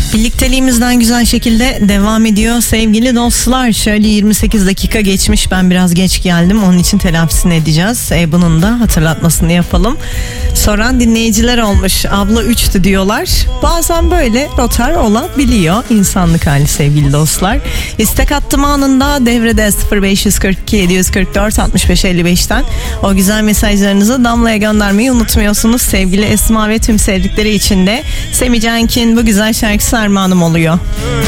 Birlikteliğimizden güzel şekilde devam ediyor sevgili dostlar. Şöyle 28 dakika geçmiş, ben biraz geç geldim, onun için telafisini edeceğiz. Bunun da hatırlatmasını yapalım. Soran dinleyiciler olmuş, abla 3'tü diyorlar. Bazen böyle rotar olabiliyor, insanlık hali sevgili dostlar. İstek hattım anında devrede 0542 744 65 55'ten o güzel mesajlarınızı Damla'ya göndermeyi unutmuyorsunuz. Sevgili Esma ve tüm sevdikleri için de Semih Cenk'in bu güzel şarkısı armağanım oluyor.